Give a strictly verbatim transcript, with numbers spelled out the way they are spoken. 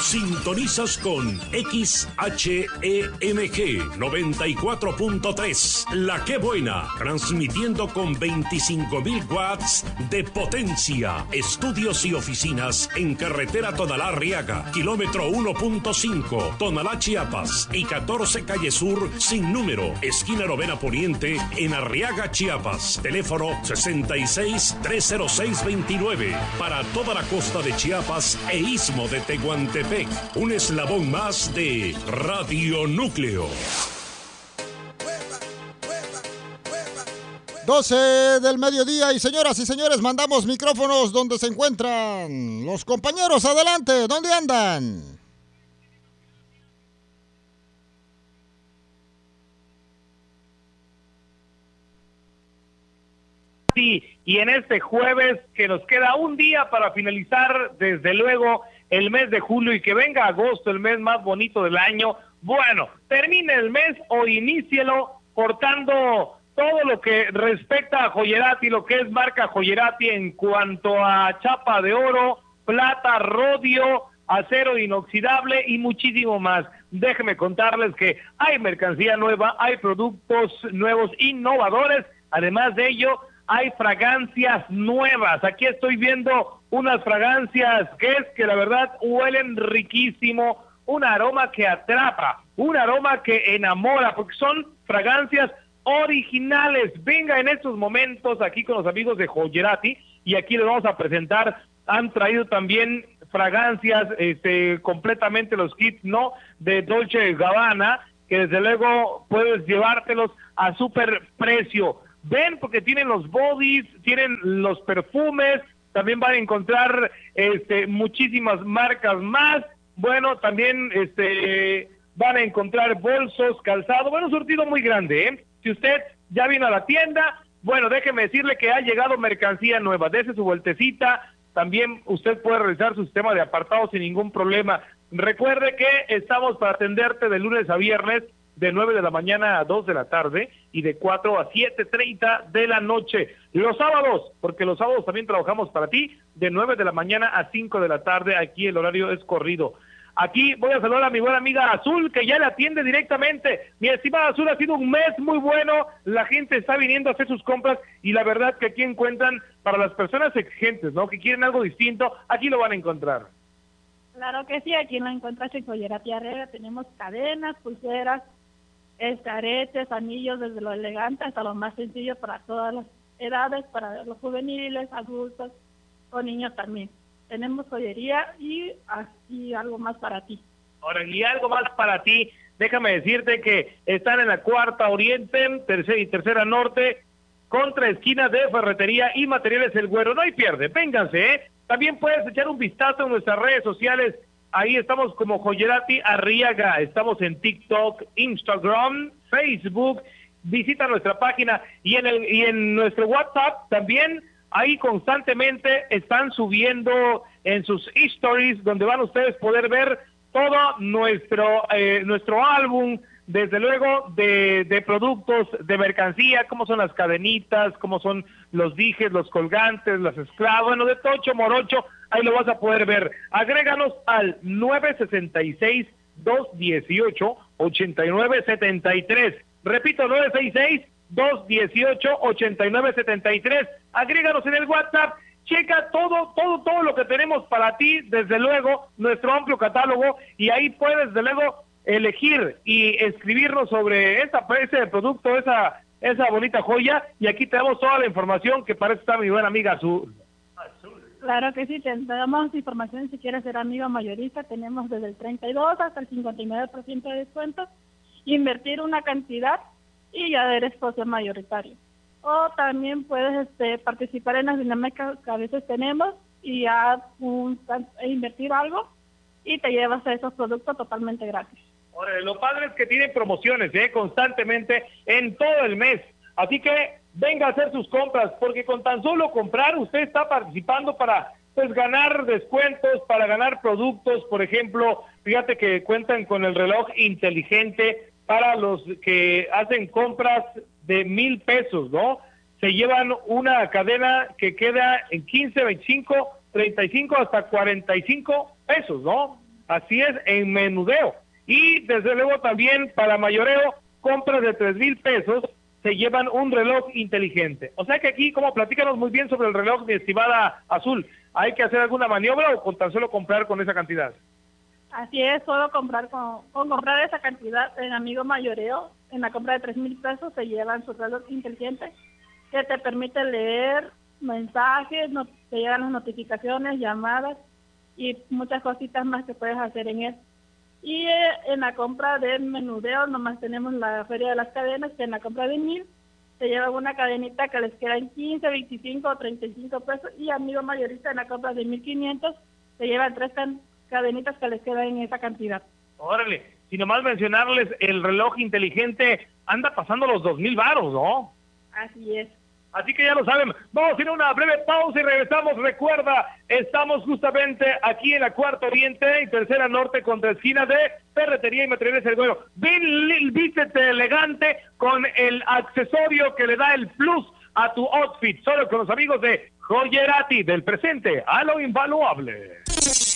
Sintonizas con X H E M G noventa y cuatro punto tres, La Que Buena, transmitiendo con veinticinco mil watts de potencia. Estudios y oficinas en carretera Tonalá-Arriaga, kilómetro uno punto cinco, Tonalá, Chiapas, y catorce Calle Sur, sin número, esquina Novena Poniente, en Arriaga, Chiapas. Teléfono sesenta y seis, trescientos seis, veintinueve. Para toda la costa de Chiapas e istmo de Tehuantepec. Un eslabón más de Radio Núcleo. doce del mediodía y señoras y señores, mandamos micrófonos donde se encuentran los compañeros. Adelante, ¿dónde andan? Sí, y en este jueves que nos queda un día para finalizar, desde luego, el mes de julio y que venga agosto, el mes más bonito del año. Bueno, termine el mes o inícielo portando todo lo que respecta a Joyerati, lo que es marca Joyerati en cuanto a chapa de oro, plata, rodio, acero inoxidable y muchísimo más. Déjenme contarles que hay mercancía nueva, hay productos nuevos, innovadores. Además de ello, hay fragancias nuevas. Aquí estoy viendo unas fragancias que es que la verdad huelen riquísimo, un aroma que atrapa, un aroma que enamora, porque son fragancias originales. Venga en estos momentos aquí con los amigos de Joyerati y aquí les vamos a presentar. Han traído también fragancias, este, completamente los kits, ¿no? De Dolce Gabbana, que desde luego puedes llevártelos a súper precio. Ven, porque tienen los bodies, tienen los perfumes, también van a encontrar este, muchísimas marcas más. Bueno, también este, van a encontrar bolsos, calzado, bueno, un surtido muy grande, ¿eh? Si usted ya vino a la tienda, bueno, déjeme decirle que ha llegado mercancía nueva, dése su vueltecita, también usted puede realizar su sistema de apartado sin ningún problema. Recuerde que estamos para atenderte de lunes a viernes, de nueve de la mañana a dos de la tarde y de cuatro a siete treinta de la noche. Los sábados, porque los sábados también trabajamos para ti, de nueve de la mañana a cinco de la tarde, aquí el horario es corrido. Aquí voy a saludar a mi buena amiga Azul, que ya le atiende directamente. Mi estimada Azul, ha sido un mes muy bueno, la gente está viniendo a hacer sus compras y la verdad que aquí encuentran, para las personas exigentes, ¿no?, que quieren algo distinto, aquí lo van a encontrar. Claro que sí, aquí lo encuentras en Joyerati Arriaga, tenemos cadenas, pulseras, este, aretes, anillos, desde lo elegante hasta lo más sencillo para todas las edades, para los juveniles, adultos o niños también. Tenemos joyería y así algo más para ti. Ahora, y algo más para ti, déjame decirte que están en la Cuarta Oriente, tercera y Tercera Norte, contra esquina de Ferretería y Materiales El Güero. No hay pierde, vénganse, ¿eh? También puedes echar un vistazo en nuestras redes sociales. Ahí estamos como Joyerati Arriaga, estamos en TikTok, Instagram, Facebook, visita nuestra página y en el y en nuestro WhatsApp también, ahí constantemente están subiendo en sus stories, donde van ustedes poder ver todo nuestro eh, nuestro álbum, desde luego, de, de productos, de mercancía, como son las cadenitas, como son los dijes, los colgantes, las esclavas, bueno, de tocho, morocho, ahí lo vas a poder ver. Agréganos al nueve seis seis, dos uno ocho, ocho nueve siete tres. Repito, nueve seis seis, dos uno ocho, ocho nueve siete tres. Agréganos en el WhatsApp. Checa todo, todo, todo lo que tenemos para ti, desde luego, nuestro amplio catálogo, y ahí puedes, desde luego, elegir y escribirnos sobre esa, ese producto, esa, esa bonita joya, y aquí tenemos toda la información que parece estar mi buena amiga Azul. Claro que sí, te damos información si quieres ser amigo mayorista, tenemos desde el treinta y dos hasta el cincuenta y nueve por ciento de descuento, invertir una cantidad y ya eres socio mayoritario. O también puedes este, participar en las dinámicas que a veces tenemos y ya un, invertir algo y te llevas a esos productos totalmente gratis. Ahora, lo padre es que tienen promociones ¿eh? constantemente en todo el mes, así que venga a hacer sus compras, porque con tan solo comprar usted está participando para pues ganar descuentos, para ganar productos. Por ejemplo, fíjate que cuentan con el reloj inteligente para los que hacen compras de mil pesos, ¿no? Se llevan una cadena que queda en quince, veinticinco, treinta y cinco hasta cuarenta y cinco pesos, ¿no? Así es, en menudeo. Y desde luego también para mayoreo, compras de tres mil pesos se llevan un reloj inteligente. O sea que aquí, como platícanos muy bien sobre el reloj, mi estimada Azul, ¿hay que hacer alguna maniobra o con tan solo comprar con esa cantidad? Así es, solo comprar con, con comprar esa cantidad en Amigo Mayoreo, en la compra de tres mil pesos se llevan su reloj inteligente que te permite leer mensajes, no, te llegan las notificaciones, llamadas y muchas cositas más que puedes hacer en él. Y eh, en la compra de menudeo nomás tenemos la feria de las cadenas, que en la compra de mil se lleva una cadenita que les queda en quince, veinticinco o treinta y cinco pesos, y Amigo Mayorista en la compra de mil quinientos se llevan tres can cadenitas que les quedan en esa cantidad. Órale, si nomás mencionarles, el reloj inteligente anda pasando los dos mil varos, ¿no? Así es. Así que ya lo saben, vamos a hacer una breve pausa y regresamos. Recuerda, estamos justamente aquí en la Cuarta Oriente y Tercera Norte contra esquina de Ferretería y Materiales El Güero. Ven, vístete elegante con el accesorio que le da el plus a tu outfit, solo con los amigos de Joyerati, del presente a lo invaluable.